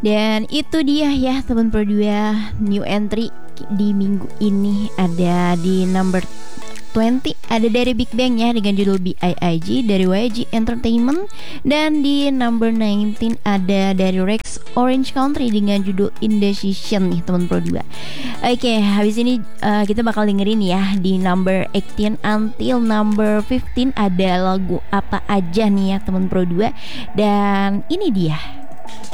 Dan itu dia ya teman Pro 2, new entry di minggu ini ada di number 20 ada dari Big Bang ya dengan judul BIIG dari YG Entertainment, dan di number 19 ada dari Rex Orange Country dengan judul Indecision nih teman Pro 2. Oke, habis ini kita bakal dengerin ya di number 18 until number 15 ada lagu apa aja nih ya teman Pro 2, dan ini dia